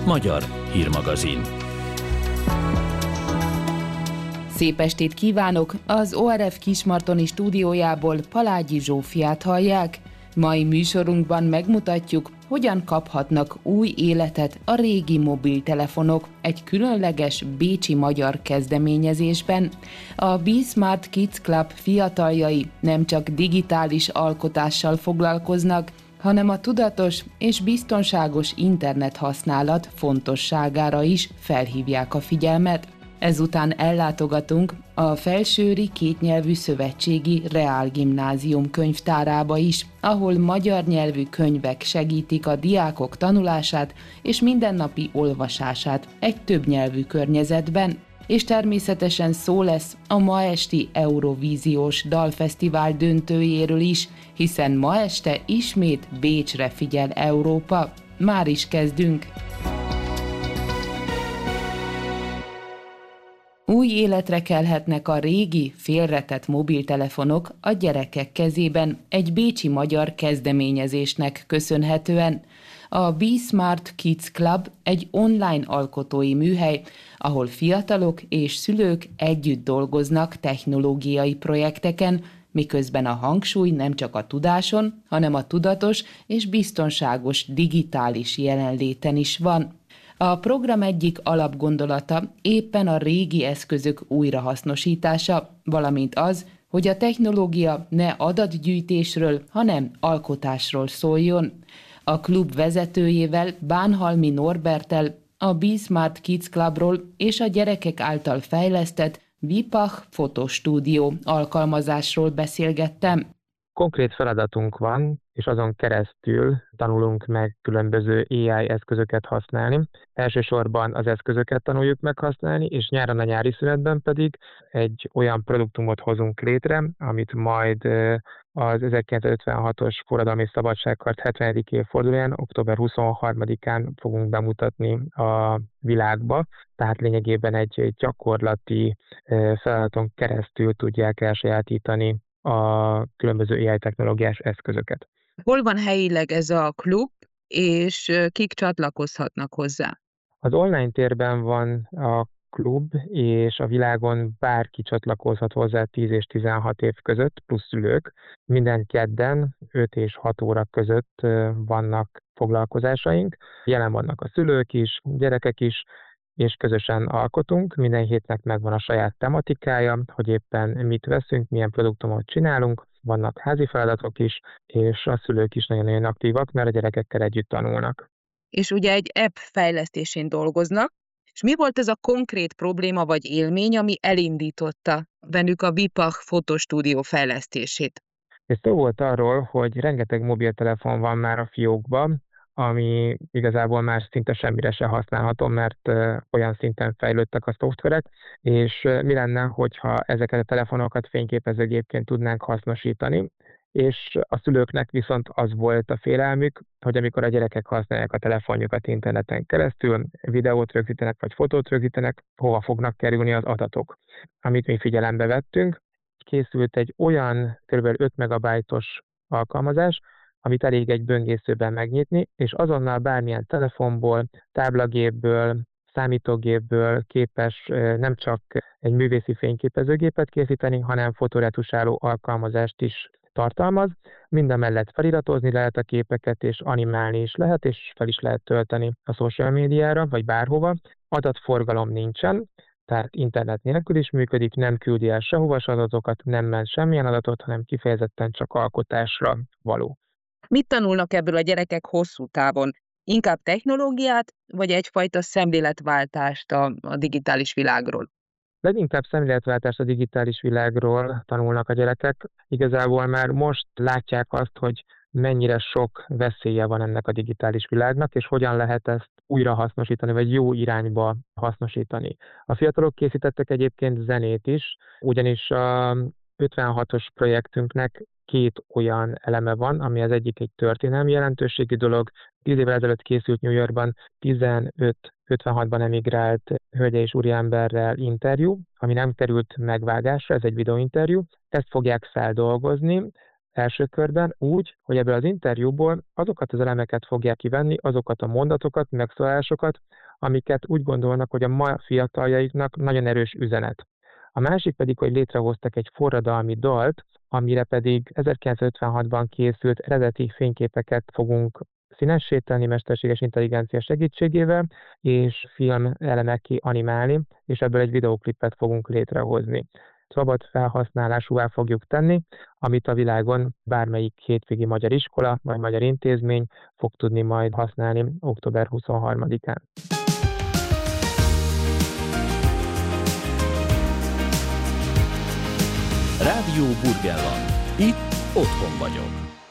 Magyar hírmagazin. Szép estét kívánok! Az ORF Kismartoni stúdiójából Palágyi Zsófiát hallják. Mai műsorunkban megmutatjuk, hogyan kaphatnak új életet a régi mobiltelefonok egy különleges bécsi magyar kezdeményezésben. A Be Smart Kids Club fiataljai nem csak digitális alkotással foglalkoznak, hanem a tudatos és biztonságos internethasználat fontosságára is felhívják a figyelmet. Ezután ellátogatunk a Felsőri Kétnyelvű Szövetségi Reálgimnázium könyvtárába is, ahol magyar nyelvű könyvek segítik a diákok tanulását és mindennapi olvasását egy többnyelvű környezetben. És természetesen szó lesz a ma esti Eurovíziós Dalfesztivál döntőjéről is, hiszen ma este ismét Bécsre figyel Európa. Már is kezdünk! Új életre kelhetnek a régi, félretett mobiltelefonok a gyerekek kezében egy bécsi magyar kezdeményezésnek köszönhetően. A Be Smart Kids Club egy online alkotói műhely, ahol fiatalok és szülők együtt dolgoznak technológiai projekteken, miközben a hangsúly nem csak a tudáson, hanem a tudatos és biztonságos digitális jelenléten is van. A program egyik alapgondolata éppen a régi eszközök újrahasznosítása, valamint az, hogy a technológia ne adatgyűjtésről, hanem alkotásról szóljon. A klub vezetőjével, Bánhalmi Norberttel a Be Smart Kids Clubról és a gyerekek által fejlesztett Vipach fotostúdió alkalmazásról beszélgettem. Konkrét feladatunk van, és azon keresztül tanulunk meg különböző AI eszközöket használni. Elsősorban az eszközöket tanuljuk meg használni, és nyáron a nyári szünetben pedig egy olyan produktumot hozunk létre, amit majd az 1956-os forradalmi szabadságharc 70. évfordulóján, október 23-án fogunk bemutatni a világba. Tehát lényegében egy gyakorlati feladaton keresztül tudják elsajátítani a különböző AI technológiás eszközöket. Hol van helyileg ez a klub, és kik csatlakozhatnak hozzá? Az online térben van a klub, és a világon bárki csatlakozhat hozzá 10 és 16 év között, plusz szülők. Minden kedden 5 és 6 óra között vannak foglalkozásaink. Jelen vannak a szülők is, gyerekek is, és közösen alkotunk. Minden hétnek megvan a saját tematikája, hogy éppen mit veszünk, milyen produktumot csinálunk. Vannak házi feladatok is, és a szülők is nagyon-nagyon aktívak, mert a gyerekekkel együtt tanulnak. És ugye egy app fejlesztésén dolgoznak, és mi volt ez a konkrét probléma vagy élmény, ami elindította bennük a Vipach fotostúdió fejlesztését? És szó volt arról, hogy rengeteg mobiltelefon van már a fiókban, ami igazából már szinte semmire se használható, mert olyan szinten fejlődtek a szoftverek, és mi lenne, hogyha ezeket a telefonokat fényképezőgépként tudnánk hasznosítani, és a szülőknek viszont az volt a félelmük, hogy amikor a gyerekek használják a telefonjukat interneten keresztül, videót rögzítenek vagy fotót rögzítenek, hova fognak kerülni az adatok. Amit mi figyelembe vettünk, készült egy olyan kb. 5 megabájtos alkalmazás, amit elég egy böngészőben megnyitni, és azonnal bármilyen telefonból, táblagépből, számítógépből képes nem csak egy művészi fényképezőgépet készíteni, hanem fotoretusáló alkalmazást is tartalmaz. Mindamellett feliratozni lehet a képeket, és animálni is lehet, és fel is lehet tölteni a social médiára, vagy bárhova. Adatforgalom nincsen, tehát internet nélkül is működik, nem küldi el sehova az adatokat, nem ment semmilyen adatot, hanem kifejezetten csak alkotásra való. Mit tanulnak ebből a gyerekek hosszú távon? Inkább technológiát, vagy egyfajta szemléletváltást a digitális világról? Leginkább szemléletváltást a digitális világról tanulnak a gyerekek. Igazából már most látják azt, hogy mennyire sok veszélye van ennek a digitális világnak, és hogyan lehet ezt újra hasznosítani, vagy jó irányba hasznosítani. A fiatalok készítettek egyébként zenét is, ugyanis a 56-os projektünknek 2 olyan eleme van, ami az egyik egy történelmi jelentőségű dolog. 10 évvel ezelőtt készült New Yorkban 56-ban emigrált hölgye és úriemberrel interjú, ami nem került megvágásra, ez egy videóinterjú. Ezt fogják feldolgozni, első körben úgy, hogy ebből az interjúból azokat az elemeket fogják kivenni, azokat a mondatokat, megszólalásokat, amiket úgy gondolnak, hogy a ma fiataljaiknak nagyon erős üzenet. A másik pedig, hogy létrehoztak egy forradalmi dalt, amire pedig 1956-ban készült eredeti fényképeket fogunk színessé tenni mesterséges intelligencia segítségével, és film elemekké animálni, és ebből egy videóklipet fogunk létrehozni. Szabad felhasználásúvá fogjuk tenni, amit a világon bármelyik hétvégi magyar iskola vagy magyar intézmény fog tudni majd használni október 23-án. Rádió Burgenland. Itt otthon vagyok.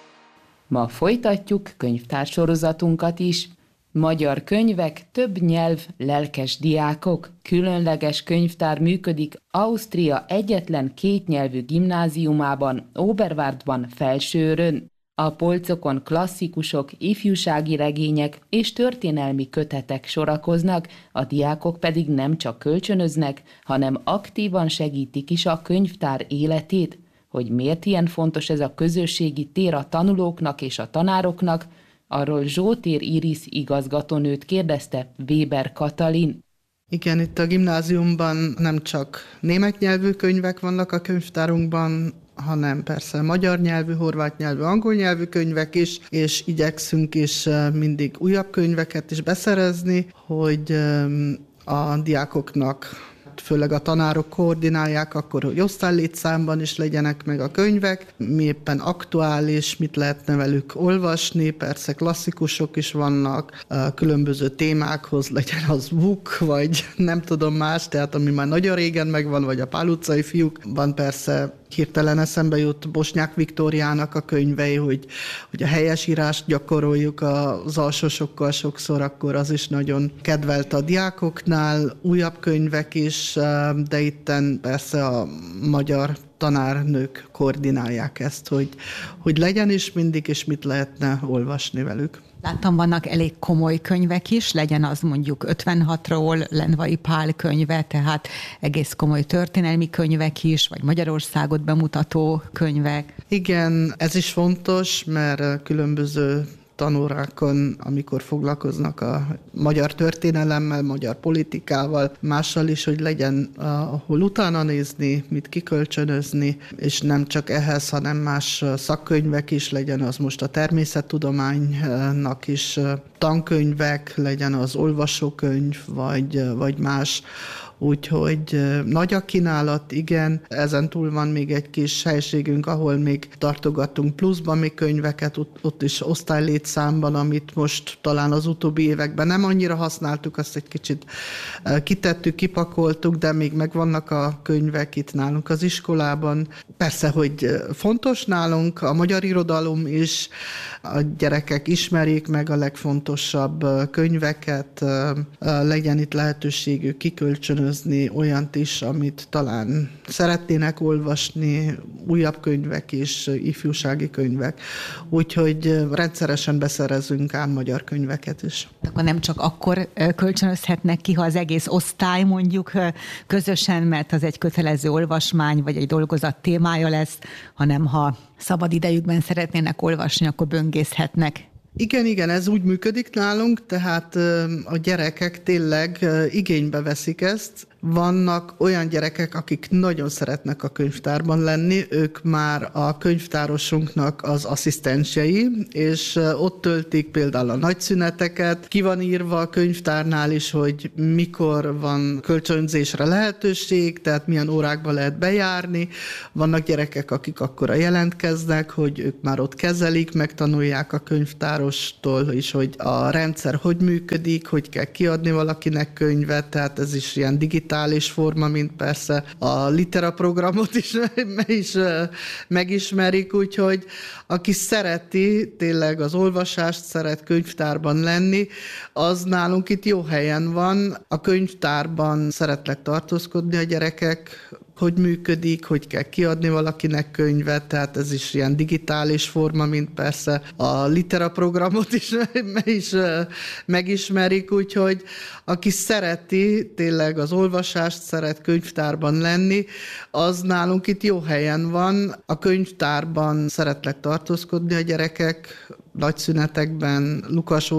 Ma folytatjuk könyvtársorozatunkat is. Magyar könyvek, több nyelv, lelkes diákok. Különleges könyvtár működik Ausztria egyetlen kétnyelvű gimnáziumában, Oberwardban, Felsőrön. A polcokon klasszikusok, ifjúsági regények és történelmi kötetek sorakoznak, a diákok pedig nem csak kölcsönöznek, hanem aktívan segítik is a könyvtár életét. Hogy miért ilyen fontos ez a közösségi tér a tanulóknak és a tanároknak, arról Zsótér Iris igazgatónőt kérdezte Weber Katalin. Igen, itt a gimnáziumban nem csak német nyelvű könyvek vannak a könyvtárunkban, hanem persze magyar nyelvű, horvát nyelvű, angol nyelvű könyvek is, és igyekszünk is mindig újabb könyveket is beszerezni, hogy a diákoknak, főleg a tanárok koordinálják akkor, hogy osztálylétszámban is legyenek meg a könyvek, mi éppen aktuális, mit lehetne velük olvasni, persze klasszikusok is vannak, különböző témákhoz legyen az Vuk, vagy nem tudom más, tehát ami már nagyon régen megvan, vagy a Pál utcai fiúk, van persze hirtelen eszembe jut Bosnyák Viktóriának a könyvei, hogy a helyesírást gyakoroljuk az alsósokkal sokszor, akkor az is nagyon kedvelt a diákoknál, újabb könyvek is, de itten persze a magyar tanárnők koordinálják ezt, hogy legyen is mindig, és mit lehetne olvasni velük. Láttam, vannak elég komoly könyvek is, legyen az mondjuk 56-ról, Lendvai Pál könyve, tehát egész komoly történelmi könyvek is, vagy Magyarországot bemutató könyvek. Igen, ez is fontos, mert különböző tanórákon, amikor foglalkoznak a magyar történelemmel, magyar politikával, mással is, hogy legyen ahol utána nézni, mit kikölcsönözni, és nem csak ehhez, hanem más szakkönyvek is, legyen az most a természettudománynak is tankönyvek, legyen az olvasókönyv, vagy más. Úgyhogy nagy a kínálat, igen. Ezen túl van még egy kis helységünk, ahol még tartogatunk pluszban még könyveket, ott is osztálylétszámban, amit most talán az utóbbi években nem annyira használtuk, azt egy kicsit kitettük, kipakoltuk, de még megvannak a könyvek itt nálunk az iskolában. Persze, hogy fontos nálunk a magyar irodalom is, a gyerekek ismerjék meg a legfontosabb könyveket, legyen itt lehetőségük kikölcsönözni olyant is, amit talán szeretnének olvasni, újabb könyvek is, ifjúsági könyvek. Úgyhogy rendszeresen beszerezünk ám magyar könyveket is. Akkor nem csak akkor kölcsönözhetnek ki, ha az egész osztály mondjuk közösen, mert az egy kötelező olvasmány, vagy egy dolgozat témája lesz, hanem ha szabad idejükben szeretnének olvasni, akkor böngészhetnek. Igen, ez úgy működik nálunk, tehát a gyerekek tényleg igénybe veszik ezt. Vannak olyan gyerekek, akik nagyon szeretnek a könyvtárban lenni, ők már a könyvtárosunknak az asszisztensei, és ott töltik például a nagyszüneteket. Ki van írva a könyvtárnál is, hogy mikor van kölcsönzésre lehetőség, tehát milyen órákban lehet bejárni. Vannak gyerekek, akik akkora jelentkeznek, hogy ők már ott kezelik, megtanulják a könyvtárostól is, hogy a rendszer hogy működik, hogy kell kiadni valakinek könyvet, tehát ez is ilyen digitális forma, mint persze a Litera programot is megismerik, úgyhogy aki szereti tényleg az olvasást, szeret könyvtárban lenni, az nálunk itt jó helyen van. A könyvtárban szeretnek tartózkodni a gyerekek, hogy működik, hogy kell kiadni valakinek könyvet, tehát ez is ilyen digitális forma, mint persze a Litera programot is megismerik, úgyhogy aki szereti tényleg az olvasást, szeret könyvtárban lenni, az nálunk itt jó helyen van. A könyvtárban szeretnek tartózkodni a gyerekek, nagy szünetekben, Lukas